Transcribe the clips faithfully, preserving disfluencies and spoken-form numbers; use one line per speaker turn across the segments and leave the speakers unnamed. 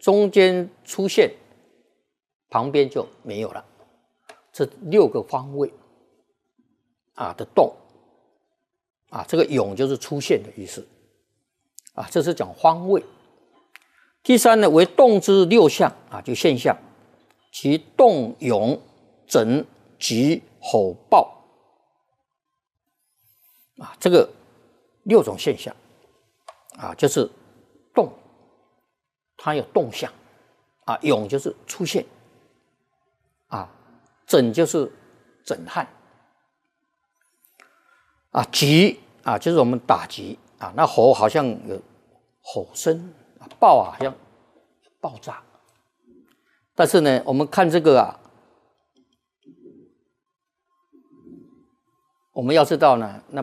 中间出现，旁边就没有了。这六个方位啊的动啊，这个涌就是出现的意思啊，这是讲方位。第三呢，为动之六象啊，就现象，其动、涌、整、急、吼、暴啊，这个六种现象啊，就是动，它有动向啊，涌就是出现啊，整就是整汗啊，急啊就是我们打击啊，那吼好像有吼声啊，爆啊好像爆炸，但是呢，我们看这个啊，我们要知道呢，那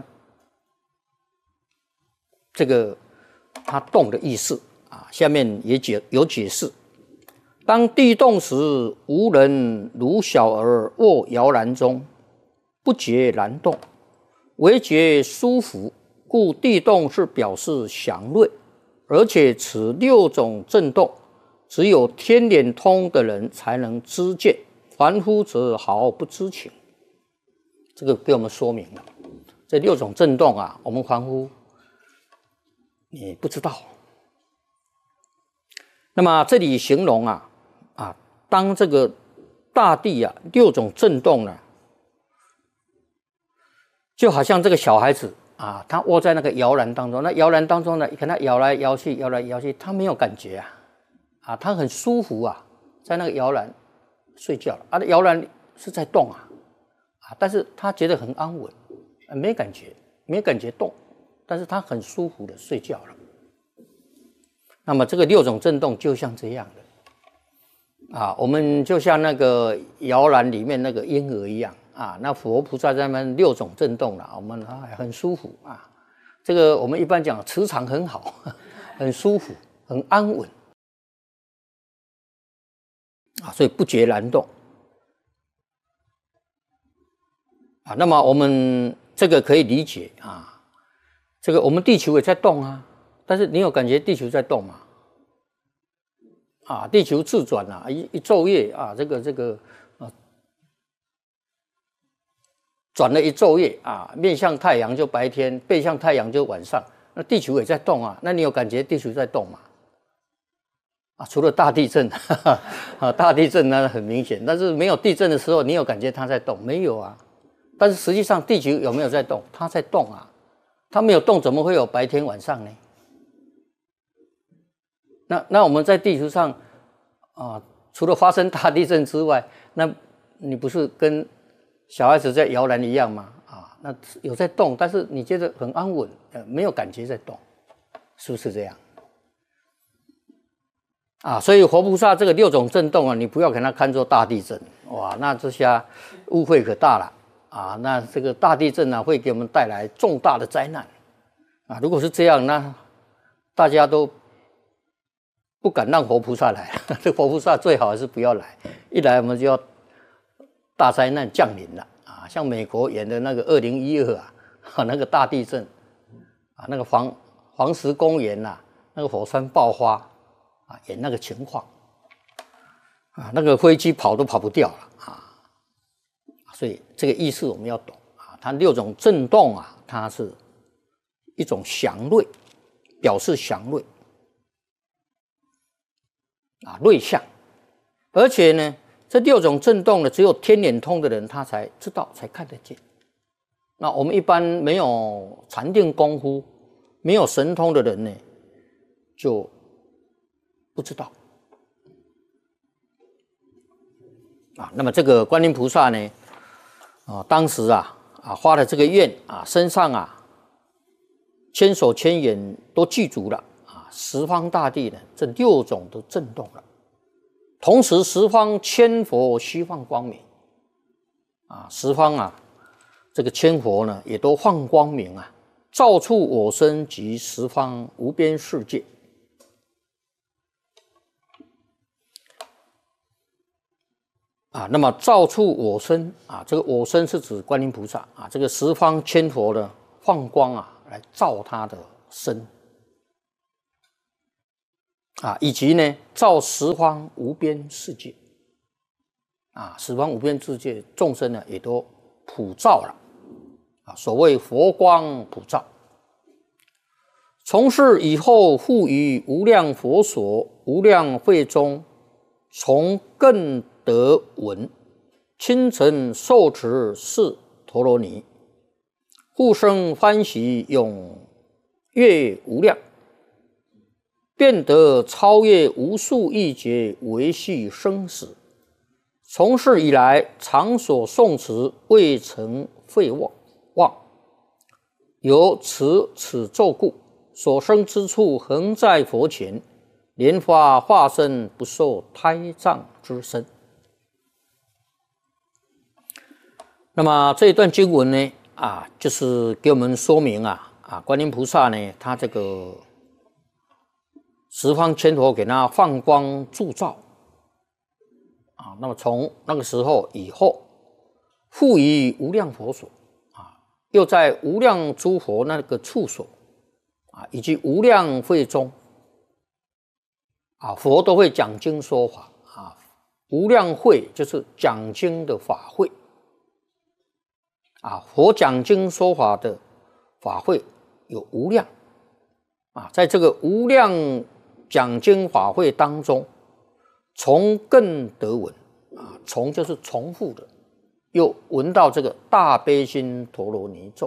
这个它动的意思啊，下面也解有解释。当地动时，无人如小儿卧摇篮中，不觉然动，唯觉舒服，故地动是表示祥瑞。而且此六种震动，只有天眼通的人才能知见，凡夫则毫不知情。这个给我们说明了，这六种震动啊，我们凡夫你不知道。那么这里形容啊啊，当这个大地啊六种震动呢，就好像这个小孩子啊，他窝在那个摇篮当中，那摇篮当中呢，看他摇来摇去，摇来摇去，他没有感觉啊，啊，他很舒服啊，在那个摇篮睡觉了啊，摇篮是在动啊，啊，但是他觉得很安稳，啊、没感觉，没感觉动，但是他很舒服的睡觉了。那么这个六种震动就像这样的啊，我们就像那个摇篮里面那个婴儿一样啊，那佛菩萨在那边六种震动了，我们啊很舒服啊。这个我们一般讲磁场很好，很舒服，很安稳啊，所以不觉然动啊。那么我们这个可以理解啊，这个我们地球也在动啊。但是你有感觉地球在动吗？啊，地球自转啊，一一昼夜啊，这个这个啊，转了一昼夜啊，面向太阳就白天，背向太阳就晚上。那地球也在动啊，那你有感觉地球在动吗？啊，除了大地震，哈哈啊，大地震呢很明显，但是没有地震的时候，你有感觉它在动？没有啊。但是实际上地球有没有在动？它在动啊，它没有动，怎么会有白天晚上呢？那那我们在地球上啊，除了发生大地震之外，那你不是跟小孩子在摇篮一样吗？啊，那有在动，但是你觉得很安稳，呃，没有感觉在动，是不是这样？啊，所以活菩萨这个六种震动啊，你不要给它看作大地震，哇，那这下误会可大了啊！那这个大地震呢、啊，会给我们带来重大的灾难啊！如果是这样，那大家都不敢让活菩萨来，这活菩萨最好还是不要来，一来我们就要大灾难降临了啊！像美国演的那个二零一二啊，那个大地震啊，那个黄黄石公园呐、啊，那个火山爆发啊，演那个情况啊，那个飞机跑都跑不掉了啊！所以这个意思我们要懂啊，它六种震动啊，它是一种祥瑞，表示祥瑞。啊，瑞相，而且呢，这六种震动呢，只有天眼通的人他才知道，才看得见。那我们一般没有禅定功夫、没有神通的人呢，就不知道。啊，那么这个观音菩萨呢，啊，当时啊啊发了这个愿啊，身上啊千手千眼都具足了。十方大地呢，这六种都震动了，同时十方千佛悉放光明，啊，十方啊，这个千佛呢也都放光明啊，照触我身及十方无边世界。啊，那么照触我身啊，这个我身是指观音菩萨啊，这个十方千佛呢放光啊，来照他的身。 啊，以及呢照十方无边世界，啊，十方无边世界众生呢也都普照了，啊，所谓佛光普照。从是以后，复于无量佛所、无量会中，从更得闻，亲承受持是陀罗尼，复生欢喜，永越无量。便得超越无数亿劫维系生死，从是以来，常所诵持，未曾废忘。由持此咒故，所生之处，恒在佛前，莲花化身，不受胎藏之身。那么这一段经文呢，啊，就是给我们说明啊，啊，观音菩萨呢，他这个十方千佛给他放光铸造，啊，那么从那个时候以后，复于无量佛所，啊，又在无量诸佛那个处所，啊，以及无量会中，啊，佛都会讲经说法，啊，无量会就是讲经的法会，啊，佛讲经说法的法会有无量，啊，在这个无量讲经法会当中，从更得闻，啊，从就是重复的，又闻到这个大悲心陀罗尼咒，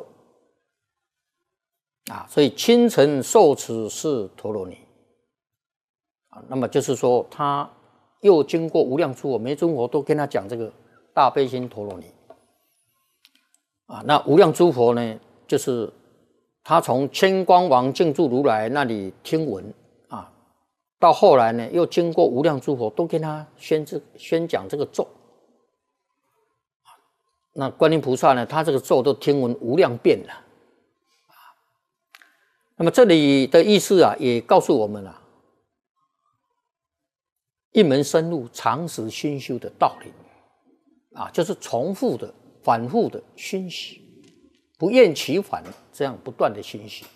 啊，所以亲承受持是陀罗尼，啊，那么就是说他又经过无量诸佛，每尊佛都跟他讲这个大悲心陀罗尼，啊，那无量诸佛呢，就是他从千光王净住如来那里听闻，啊，到后来呢，又经过无量诸佛都跟他宣这宣讲这个咒。那观音菩萨呢，他这个咒都听闻无量遍了。那么这里的意思啊，也告诉我们啊，一门深入、长时熏修的道理啊，就是重复的、反复的熏习，不厌其烦，这样不断的熏习。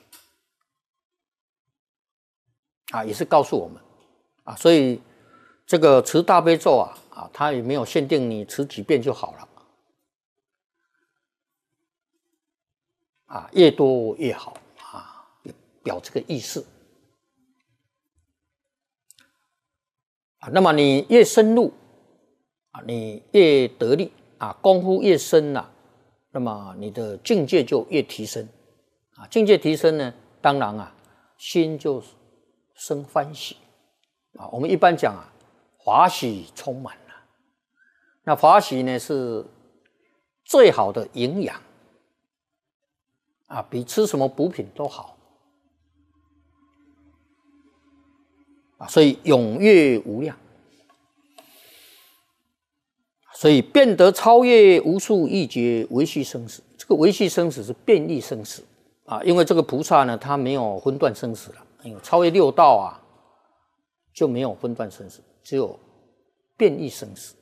啊，也是告诉我们，啊，所以这个持大悲咒啊，啊，它也没有限定你持几遍就好了，啊，越多越好，啊，表这个意思。啊，那么你越深入，啊，你越得力，啊，功夫越深啊，那么你的境界就越提升，啊，境界提升呢，当然啊，心就生欢喜，啊，我们一般讲啊，法喜充满了。那法喜呢是最好的营养，啊，比吃什么补品都好，啊，所以永越无量，所以变得超越无数亿劫维系生死。这个维系生死是变异生死啊，因为这个菩萨呢，他没有分段生死了。因为超越六道啊，就没有分段生死，只有变异生死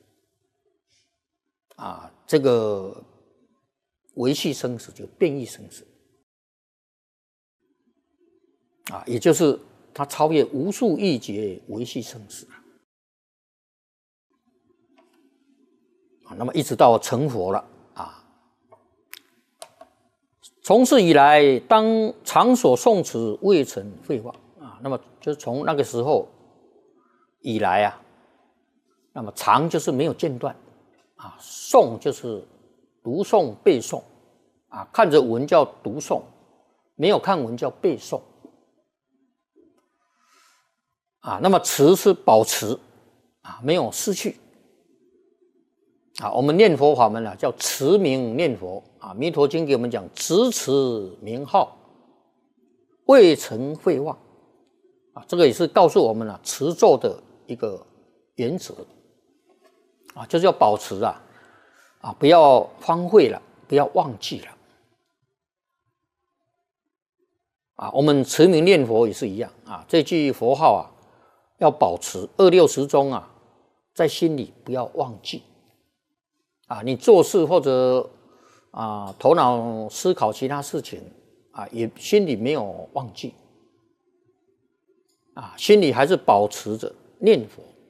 啊。这个维系生死就变异生死啊，也就是他超越无数亿劫维系生死啊。那么一直到成佛了啊。从此以来，当常所诵持，未曾废忘啊。那么就从那个时候以来啊，那么常就是没有间断啊，诵就是读诵背诵啊，看着文叫读诵，没有看文叫背诵啊。那么持是保持啊，没有失去啊。我们念佛法门啊，叫持名念佛啊。弥陀经给我们讲，持持名号，未曾废忘啊。这个也是告诉我们啊，持咒的一个原则啊，就是要保持啊，啊，不要荒废了，不要忘记了啊。我们持名念佛也是一样啊，这句佛号啊，要保持二六时中啊，在心里不要忘记啊。你做事或者啊，头脑思考其他事情啊，也心里没有忘记啊，心里还是保持着念佛